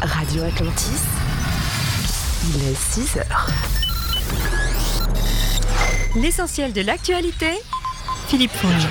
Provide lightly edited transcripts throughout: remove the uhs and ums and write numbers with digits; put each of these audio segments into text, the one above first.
Radio Atlantis, il est 6 heures. L'essentiel de l'actualité, Philippe Fonge.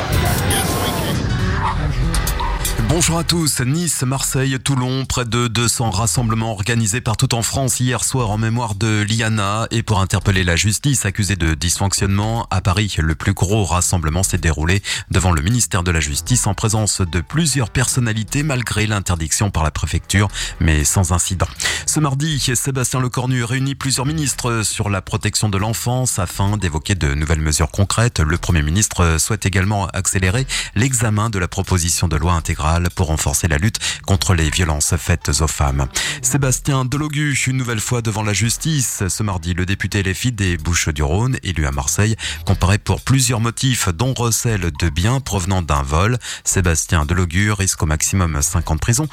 Bonjour à tous. Nice, Marseille, Toulon, près de 200 rassemblements organisés partout en France hier soir en mémoire de Liana et pour interpeller la justice accusée de dysfonctionnement. À Paris, le plus gros rassemblement s'est déroulé devant le ministère de la Justice en présence de plusieurs personnalités malgré l'interdiction par la préfecture, mais sans incident. Ce mardi, Sébastien Lecornu réunit plusieurs ministres sur la protection de l'enfance afin d'évoquer de nouvelles mesures concrètes. Le Premier ministre souhaite également accélérer l'examen de la proposition de loi intégrale pour renforcer la lutte contre les violences faites aux femmes. Sébastien Delogu, une nouvelle fois devant la justice. Ce mardi, le député LFI des Bouches-du-Rhône, élu à Marseille, comparé pour plusieurs motifs, dont recel de biens provenant d'un vol. Sébastien Delogu risque au maximum 5 ans de prison,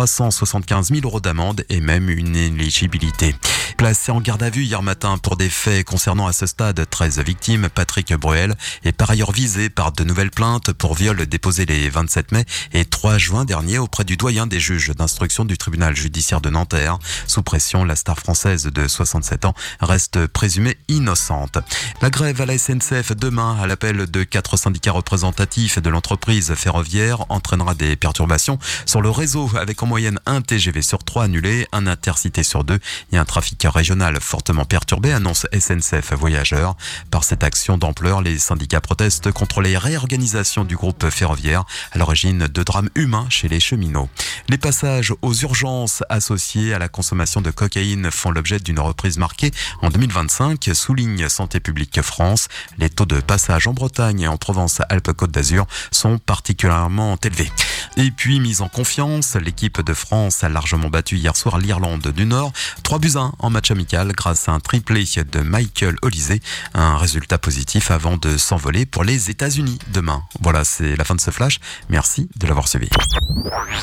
375 000 € d'amende et même une inéligibilité. Placé en garde à vue hier matin pour des faits concernant à ce stade 13 victimes, Patrick Bruel est par ailleurs visé par de nouvelles plaintes pour viol déposées les 27 mai et 3 juin dernier auprès du doyen des juges d'instruction du tribunal judiciaire de Nanterre. Sous pression, la star française de 67 ans reste présumée innocente. La grève à la SNCF demain, à l'appel de 4 syndicats représentatifs de l'entreprise ferroviaire, entraînera des perturbations sur le réseau avec en moyenne un TGV sur 3 annulé, un intercité sur 2 et un trafic régional fortement perturbé, annonce SNCF Voyageurs. Par cette action d'ampleur, les syndicats protestent contre les réorganisations du groupe ferroviaire à l'origine de drames humains chez les cheminots. Les passages aux urgences associés à la consommation de cocaïne font l'objet d'une reprise marquée en 2025, souligne Santé publique France. Les taux de passage en Bretagne et en Provence-Alpes-Côte d'Azur sont particulièrement élevés. Et puis, mise en confiance, l'équipe de France a largement battu hier soir l'Irlande du Nord. 3-1 en match amical grâce à un triplé de Michael Olise. Un résultat positif avant de s'envoler pour les États-Unis demain. Voilà, c'est la fin de ce flash. Merci de l'avoir suivi.